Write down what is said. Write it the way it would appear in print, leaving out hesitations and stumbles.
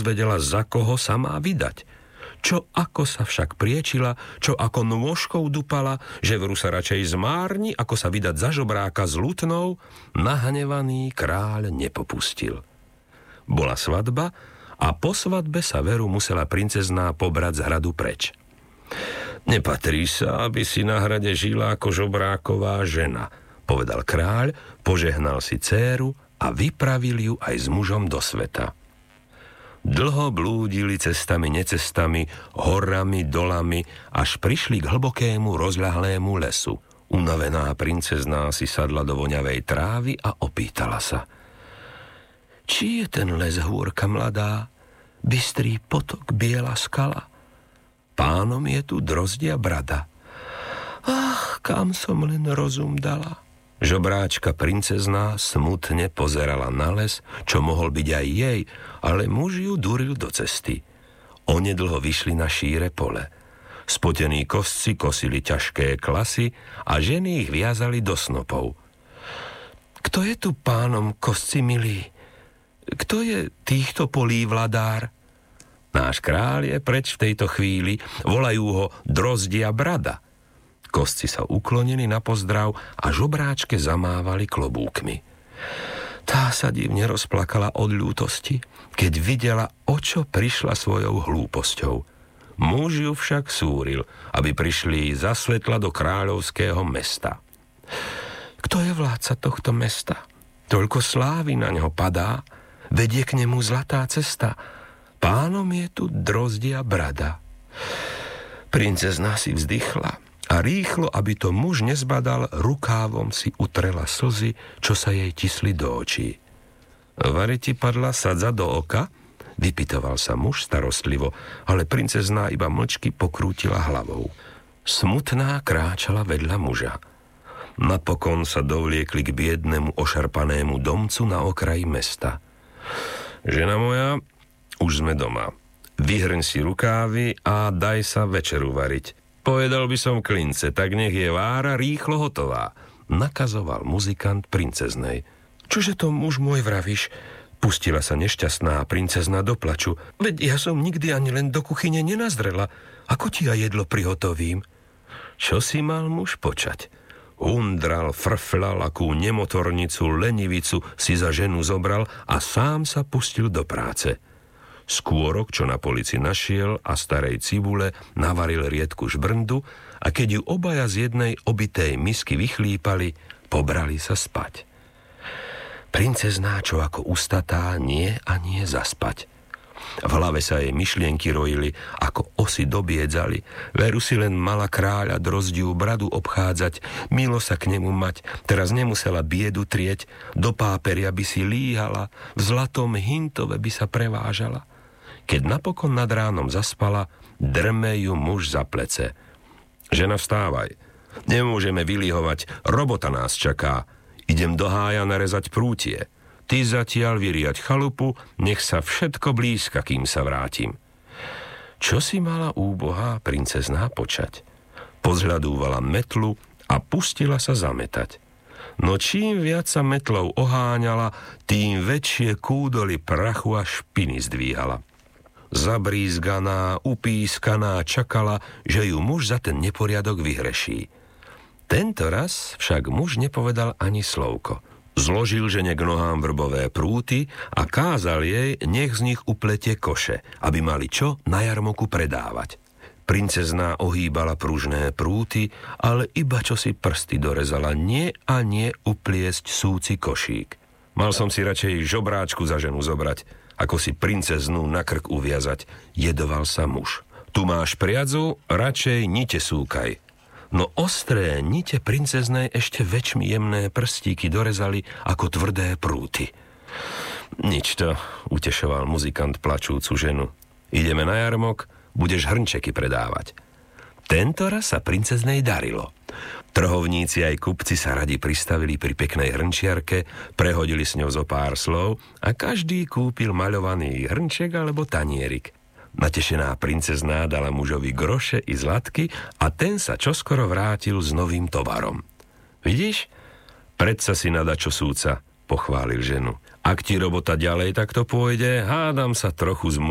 dozvedela, za koho sa má vydať. Čo ako sa však priečila, čo ako nôžkou dupala, že veru sa radšej zmárni, ako sa vydať za žobráka s lutnou, nahnevaný kráľ nepopustil. Bola svadba a po svadbe sa veru musela princezná pobrať z hradu preč. Nepatrí sa, aby si na hrade žila ako žobráková žena, povedal kráľ, požehnal si dcéru a vypravil ju aj s mužom do sveta. Dlho blúdili cestami, necestami, horami, dolami, až prišli k hlbokému, rozľahlému lesu. Unavená princezná si sadla do voňavej trávy a opýtala sa. Či je ten les hôrka mladá, bystrý potok, biela skala? Pánom je tu drozdia brada. Ach, kam som len rozum dala. Žobráčka princezná smutne pozerala na les, čo mohol byť aj jej, ale muž ju duril do cesty. Onedlho vyšli na šíre pole. Spotení kosci kosili ťažké klasy a ženy ich viazali do snopov. Kto je tu pánom kosci milý? Kto je týchto polí vladár? Náš kráľ je preč v tejto chvíli, volajú ho drozdia brada. Kosci sa uklonili na pozdrav a žobráčke zamávali klobúkmi. Tá sa divne rozplakala od ľútosti, keď videla, o čo prišla svojou hlúposťou. Muž ju však súril, aby prišli za svetla do kráľovského mesta. Kto je vládca tohto mesta? Toľko slávy na ňo padá, vedie k nemu zlatá cesta. Pánom je tu drozdia brada. Princezná si vzdychla a rýchlo, aby to muž nezbadal, rukávom si utrela slzy, čo sa jej tisli do očí. Vari ti padla sadza do oka? Vypytoval sa muž starostlivo, ale princezná iba mlčky pokrútila hlavou. Smutná kráčala vedľa muža. Napokon sa dovliekli k biednemu ošarpanému domcu na okraji mesta. Žena moja, už sme doma. Vyhrň si rukávy a daj sa večeru variť. Povedal by som klince, tak nech je vára rýchlo hotová, nakazoval muzikant princeznej. Čože to, muž môj, vravíš? Pustila sa nešťastná princezna do plaču. Veď ja som nikdy ani len do kuchyne nenazrela. Ako ti ja jedlo prihotovím? Čo si mal muž počať? Hundral, frflal, akú nemotornicu, lenivicu si za ženu zobral a sám sa pustil do práce. Skôrok, čo na polici našiel a starej cibule navaril riedku žbrndu a keď ju obaja z jednej obitej misky vychlípali, pobrali sa spať. Princezná, čo ako ustatá, nie a nie zaspať. V hlave sa jej myšlienky rojili, ako osy dobiedzali. Veru si len mala kráľa drozdiu bradu obchádzať, milo sa k nemu mať, teraz nemusela biedu trieť, do páperia by si líhala, v zlatom hintove by sa prevážala. Keď napokon nad ránom zaspala, drme ju muž za plece. Žena, vstávaj, nemôžeme vylihovať, robota nás čaká. Idem do hája narezať prútie. Ty zatiaľ vyriať chalupu, nech sa všetko blízka, kým sa vrátim. Čo si mala úbohá princezná počať? Pozhľadúvala metlu a pustila sa zametať. No čím viac sa metlou oháňala, tým väčšie kúdoly prachu a špiny zdvíhala. Zabrízganá, upískaná čakala, že ju muž za ten neporiadok vyhreší. Tento raz však muž nepovedal ani slovko. Zložil žene k nohám vrbové prúty a kázal jej, nech z nich upletie koše, aby mali čo na jarmoku predávať. Princezná ohýbala pružné prúty, ale iba čo si prsty dorezala, nie a nie upliesť súci košík. Mal som si radšej žobráčku za ženu zobrať, ako si princeznú na krk uviazať, jedoval sa muž. Tu máš priadzu, radšej nite súkaj. No ostré nite princeznej ešte väčšmi jemné prstíky dorezali ako tvrdé prúty. Nič to, utešoval muzikant plačúcu ženu. Ideme na jarmok, budeš hrnčeky predávať. Tento raz sa princeznej darilo. Trhovníci aj kupci sa radi pristavili pri peknej hrnčiarke, prehodili s ňou zo pár slov a každý kúpil maľovaný hrnček alebo tanierik. Natešená princezná dala mužovi groše i zlatky a ten sa čoskoro vrátil s novým tovarom. Vidíš? Predsa si nada čo súca, pochválil ženu. Ak ti robota ďalej takto pôjde, hádam sa trochu